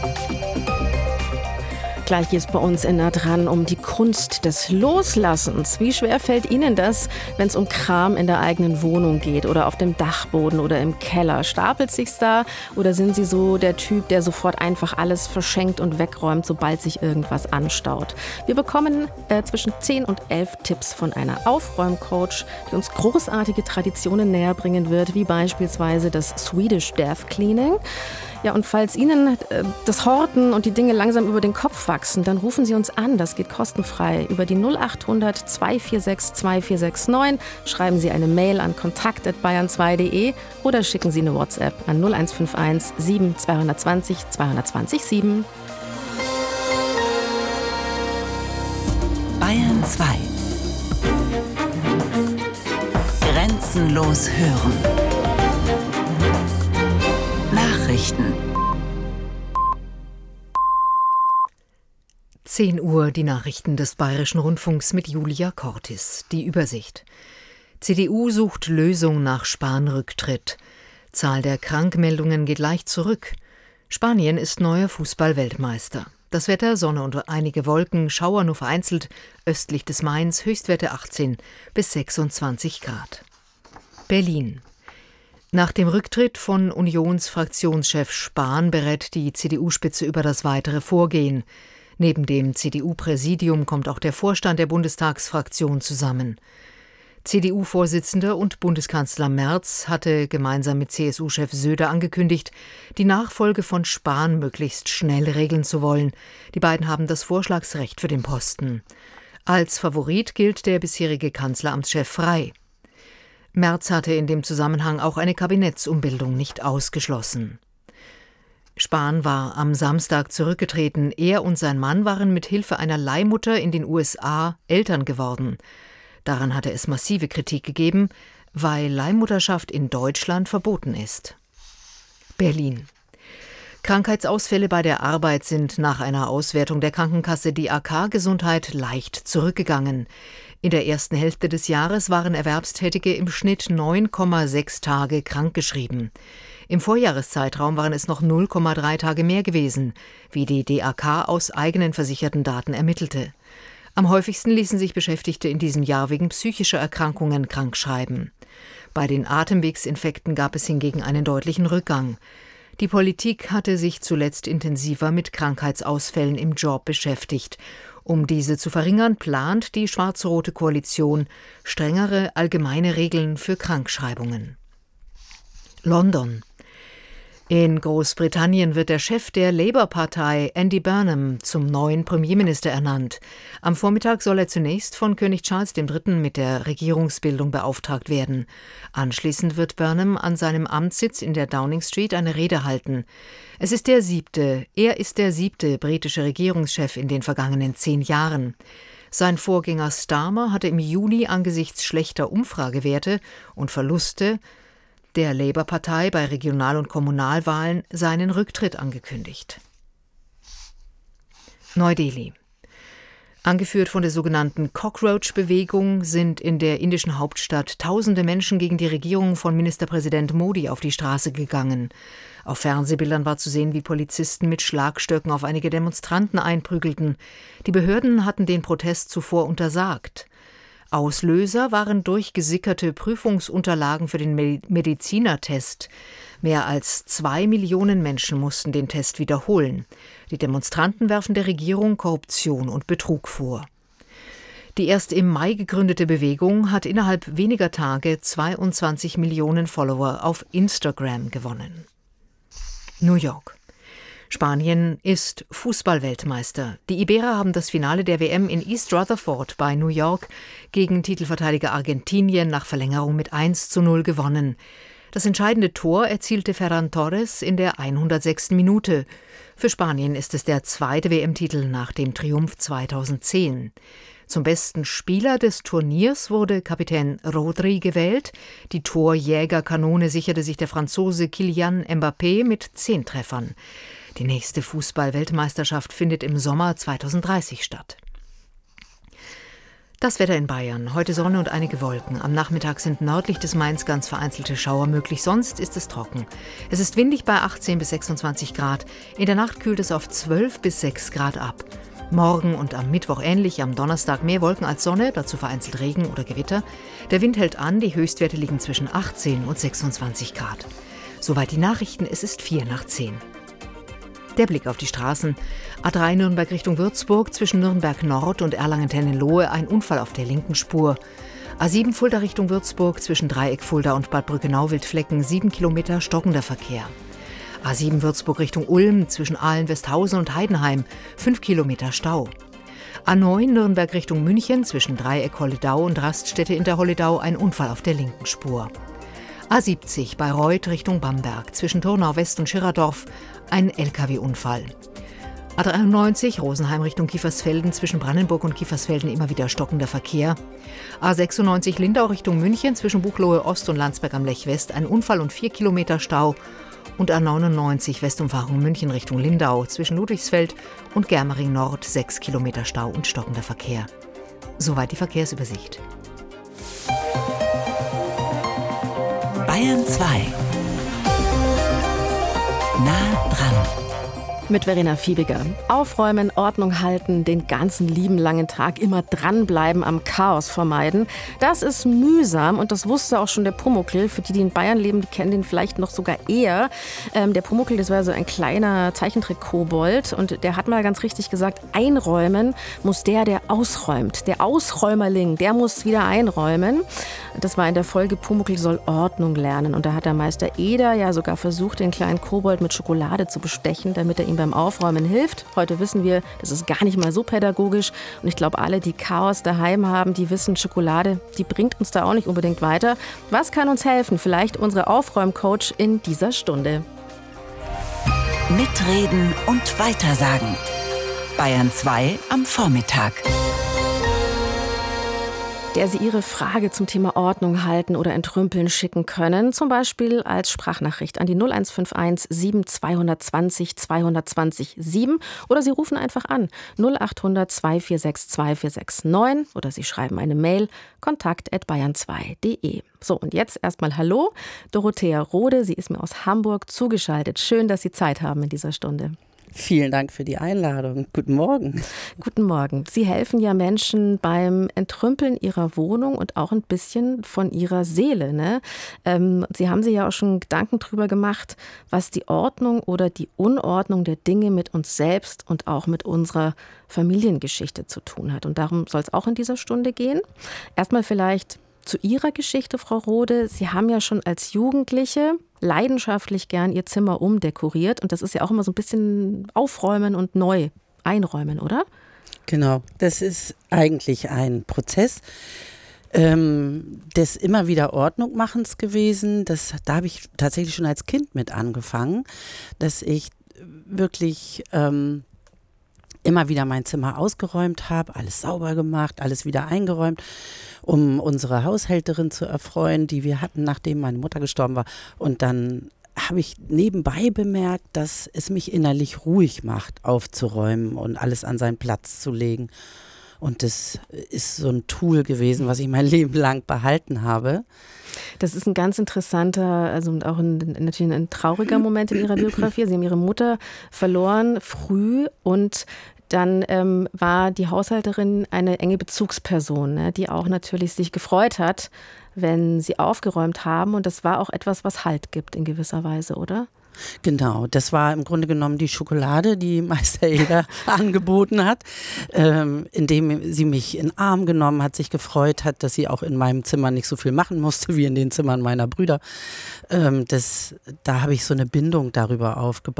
Gleich geht es bei uns in Nah dran um die Kunst des Loslassens. Wie schwer fällt Ihnen das, wenn es um Kram in der eigenen Wohnung geht oder auf dem Dachboden oder im Keller? Stapelt sich's da oder sind Sie so der Typ, der sofort einfach alles verschenkt und wegräumt, sobald sich irgendwas anstaut? Wir bekommen zwischen 10 und 11 Tipps von einer Aufräumcoach, die uns großartige Traditionen näher bringen wird, wie beispielsweise das Swedish Death Cleaning. Ja, und falls Ihnen das Horten und die Dinge langsam über den Kopf wachsen, dann rufen Sie uns an. Das geht kostenfrei über die 0800 246 2469. Schreiben Sie eine Mail an kontakt@bayern2.de oder schicken Sie eine WhatsApp an 0151 7 220 220 7. Bayern 2. Grenzenlos hören. Nachrichten. 10 Uhr, die Nachrichten des Bayerischen Rundfunks mit Julia Cortis. Die Übersicht. CDU sucht Lösung nach Spahn-Rücktritt. Zahl der Krankmeldungen geht leicht zurück. Spanien ist neuer Fußball-Weltmeister. Das Wetter, Sonne und einige Wolken, Schauer nur vereinzelt, östlich des Mains, Höchstwerte 18 bis 26 Grad. Berlin. Nach dem Rücktritt von Unionsfraktionschef Spahn berät die CDU-Spitze über das weitere Vorgehen. Neben dem CDU-Präsidium kommt auch der Vorstand der Bundestagsfraktion zusammen. CDU-Vorsitzender und Bundeskanzler Merz hatte gemeinsam mit CSU-Chef Söder angekündigt, die Nachfolge von Spahn möglichst schnell regeln zu wollen. Die beiden haben das Vorschlagsrecht für den Posten. Als Favorit gilt der bisherige Kanzleramtschef Frey. Merz hatte in dem Zusammenhang auch eine Kabinettsumbildung nicht ausgeschlossen. Spahn war am Samstag zurückgetreten. Er und sein Mann waren mit Hilfe einer Leihmutter in den USA Eltern geworden. Daran hatte es massive Kritik gegeben, weil Leihmutterschaft in Deutschland verboten ist. Berlin. Krankheitsausfälle bei der Arbeit sind nach einer Auswertung der Krankenkasse DAK Gesundheit leicht zurückgegangen. In der ersten Hälfte des Jahres waren Erwerbstätige im Schnitt 9,6 Tage krankgeschrieben. Im Vorjahreszeitraum waren es noch 0,3 Tage mehr gewesen, wie die DAK aus eigenen versicherten Daten ermittelte. Am häufigsten ließen sich Beschäftigte in diesem Jahr wegen psychischer Erkrankungen krankschreiben. Bei den Atemwegsinfekten gab es hingegen einen deutlichen Rückgang. Die Politik hatte sich zuletzt intensiver mit Krankheitsausfällen im Job beschäftigt. Um diese zu verringern, plant die schwarz-rote Koalition strengere allgemeine Regeln für Krankschreibungen. London. In Großbritannien wird der Chef der Labour-Partei, Andy Burnham, zum neuen Premierminister ernannt. Am Vormittag soll er zunächst von König Charles III. Mit der Regierungsbildung beauftragt werden. Anschließend wird Burnham an seinem Amtssitz in der Downing Street eine Rede halten. Er ist der siebte britische Regierungschef in den vergangenen 10 Jahren. Sein Vorgänger Starmer hatte im Juni angesichts schlechter Umfragewerte und Verluste der Labour-Partei bei Regional- und Kommunalwahlen seinen Rücktritt angekündigt. Neu-Delhi. Angeführt von der sogenannten Cockroach-Bewegung sind in der indischen Hauptstadt tausende Menschen gegen die Regierung von Ministerpräsident Modi auf die Straße gegangen. Auf Fernsehbildern war zu sehen, wie Polizisten mit Schlagstöcken auf einige Demonstranten einprügelten. Die Behörden hatten den Protest zuvor untersagt. Auslöser waren durchgesickerte Prüfungsunterlagen für den Medizinertest. Mehr als 2 Millionen Menschen mussten den Test wiederholen. Die Demonstranten werfen der Regierung Korruption und Betrug vor. Die erst im Mai gegründete Bewegung hat innerhalb weniger Tage 22 Millionen Follower auf Instagram gewonnen. New York. Spanien ist Fußballweltmeister. Die Iberer haben das Finale der WM in East Rutherford bei New York gegen Titelverteidiger Argentinien nach Verlängerung mit 1:0 gewonnen. Das entscheidende Tor erzielte Ferran Torres in der 106. Minute. Für Spanien ist es der zweite WM-Titel nach dem Triumph 2010. Zum besten Spieler des Turniers wurde Kapitän Rodri gewählt. Die Torjägerkanone sicherte sich der Franzose Kylian Mbappé mit 10 Treffern. Die nächste Fußball-Weltmeisterschaft findet im Sommer 2030 statt. Das Wetter in Bayern. Heute Sonne und einige Wolken. Am Nachmittag sind nördlich des Mains ganz vereinzelte Schauer möglich. Sonst ist es trocken. Es ist windig bei 18 bis 26 Grad. In der Nacht kühlt es auf 12 bis 6 Grad ab. Morgen und am Mittwoch ähnlich, am Donnerstag mehr Wolken als Sonne, dazu vereinzelt Regen oder Gewitter. Der Wind hält an, die Höchstwerte liegen zwischen 18 und 26 Grad. Soweit die Nachrichten, es ist 9:45. Der Blick auf die Straßen. A3 Nürnberg Richtung Würzburg, zwischen Nürnberg Nord und Erlangen-Tennenlohe ein Unfall auf der linken Spur. A7 Fulda Richtung Würzburg, zwischen Dreieck Fulda und Bad Brückenau-Wildflecken 7 Kilometer stockender Verkehr. A7 Würzburg Richtung Ulm, zwischen Ahlen-Westhausen und Heidenheim 5 Kilometer Stau. A9 Nürnberg Richtung München, zwischen Dreieck Holledau und Raststätte in der Holledau ein Unfall auf der linken Spur. A70 Bayreuth Richtung Bamberg, zwischen Turnau West und Schirerdorf ein LKW-Unfall. A93 Rosenheim Richtung Kiefersfelden, zwischen Brandenburg und Kiefersfelden immer wieder stockender Verkehr. A96 Lindau Richtung München, zwischen Buchloe Ost und Landsberg am Lech West ein Unfall und 4 Kilometer Stau. Und A99 Westumfahrung München Richtung Lindau, zwischen Ludwigsfeld und Germering Nord 6 Kilometer Stau und stockender Verkehr. Soweit die Verkehrsübersicht. Bayern 2. Nah dran. Mit Verena Fiebiger. Aufräumen, Ordnung halten, den ganzen lieben langen Tag immer dranbleiben, am Chaos vermeiden. Das ist mühsam und das wusste auch schon der Pumuckl. Für die, die in Bayern leben, die kennen den vielleicht noch sogar eher. Der Pumuckl, das war so ein kleiner Zeichentrick-Kobold und der hat mal ganz richtig gesagt, einräumen muss der ausräumt. Der Ausräumerling, der muss wieder einräumen. Das war in der Folge Pumuckl soll Ordnung lernen und da hat der Meister Eder ja sogar versucht, den kleinen Kobold mit Schokolade zu bestechen, damit er ihm beim Aufräumen hilft. Heute wissen wir, das ist gar nicht mal so pädagogisch. Und ich glaube, alle, die Chaos daheim haben, die wissen, Schokolade, die bringt uns da auch nicht unbedingt weiter. Was kann uns helfen? Vielleicht unsere Aufräumcoach in dieser Stunde. Mitreden und weitersagen. Bayern 2 am Vormittag. Der Sie Ihre Frage zum Thema Ordnung halten oder entrümpeln schicken können. Zum Beispiel als Sprachnachricht an die 0151 7220 220 7 oder Sie rufen einfach an 0800 246 2469 oder Sie schreiben eine Mail kontakt@bayern2.de. So, und jetzt erstmal Hallo, Dorothea Rode. Sie ist mir aus Hamburg zugeschaltet. Schön, dass Sie Zeit haben in dieser Stunde. Vielen Dank für die Einladung. Guten Morgen. Guten Morgen. Sie helfen ja Menschen beim Entrümpeln ihrer Wohnung und auch ein bisschen von ihrer Seele, ne? Sie haben sich ja auch schon Gedanken drüber gemacht, was die Ordnung oder die Unordnung der Dinge mit uns selbst und auch mit unserer Familiengeschichte zu tun hat. Und darum soll es auch in dieser Stunde gehen. Erstmal vielleicht zu Ihrer Geschichte, Frau Rode. Sie haben ja schon als Jugendliche leidenschaftlich gern Ihr Zimmer umdekoriert. Und das ist ja auch immer so ein bisschen aufräumen und neu einräumen, oder? Genau, das ist eigentlich ein Prozess des immer wieder Ordnungmachens gewesen. Da habe ich tatsächlich schon als Kind mit angefangen, dass ich wirklich immer wieder mein Zimmer ausgeräumt habe, alles sauber gemacht, alles wieder eingeräumt, um unsere Haushälterin zu erfreuen, die wir hatten, nachdem meine Mutter gestorben war. Und dann habe ich nebenbei bemerkt, dass es mich innerlich ruhig macht, aufzuräumen und alles an seinen Platz zu legen. Und das ist so ein Tool gewesen, was ich mein Leben lang behalten habe. Das ist ein ganz interessanter, also auch natürlich ein trauriger Moment in Ihrer Biografie. Sie haben Ihre Mutter verloren früh und dann war die Haushälterin eine enge Bezugsperson, ne, die auch natürlich sich gefreut hat, wenn Sie aufgeräumt haben. Und das war auch etwas, was Halt gibt in gewisser Weise, oder? Genau, das war im Grunde genommen die Schokolade, die Meister Eder angeboten hat, indem sie mich in den Arm genommen hat, sich gefreut hat, dass sie auch in meinem Zimmer nicht so viel machen musste wie in den Zimmern meiner Brüder. Da habe ich so eine Bindung darüber aufgebaut.